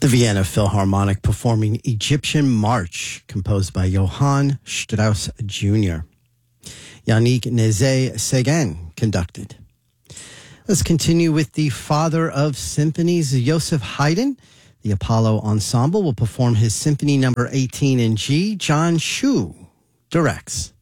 The Vienna Philharmonic performing Egyptian March, composed by Johann Strauss Jr. Yannick Nézet-Séguin conducted. Let's continue with the father of symphonies, Joseph Haydn. The Apollo Ensemble will perform his Symphony Number 18 in G. John Shu directs.